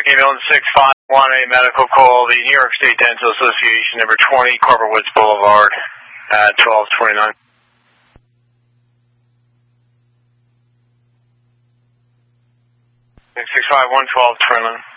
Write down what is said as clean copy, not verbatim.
American Ambulance 651, a medical call, the New York State Dental Association, number 20, Corbett Woods Boulevard, 1229. 651, 1229.